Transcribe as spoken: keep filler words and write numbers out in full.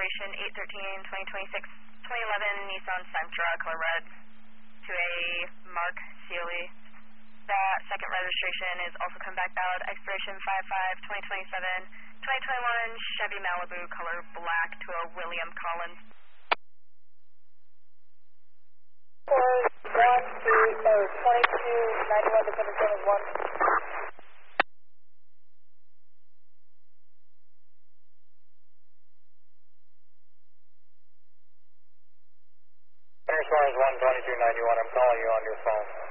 registration eight thirteen twenty twenty-six twenty eleven Nissan Sentra, color red, to a Mark Sealy. That second registration is also come back valid, expiration five five twenty twenty-seven twenty twenty-one Chevy Malibu, color black, to a William Collins. one, two, or twenty-two ninety-one to seven one. Air Stars one twenty-two ninety-one, I'm calling you on your phone.